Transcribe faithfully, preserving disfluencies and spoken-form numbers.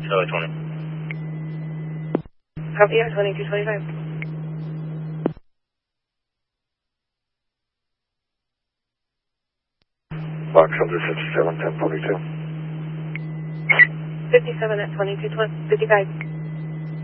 Charlie twenty. Copy, R twenty-two twenty-five. Box under fifty-seven, ten forty-two. fifty-seven at twenty-two fifty-five.